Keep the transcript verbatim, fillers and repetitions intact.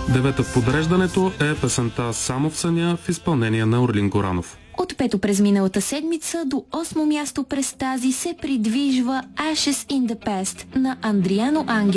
Девета в подреждането е песента "Само в съня" в изпълнение на Орлин Горанов. От пето през миналата седмица до осмо място през тази се придвижва Ashes in the Past на Андриано Ангел.